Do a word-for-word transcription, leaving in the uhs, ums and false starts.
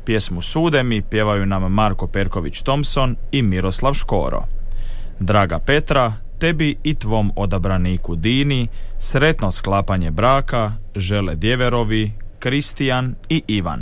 Pjesmu Sude mi pjevaju nam Marko Perković Thompson i Miroslav Škoro. Draga Petra, tebi i tvom odabraniku Dini sretno sklapanje braka žele djeverovi Kristijan i Ivan.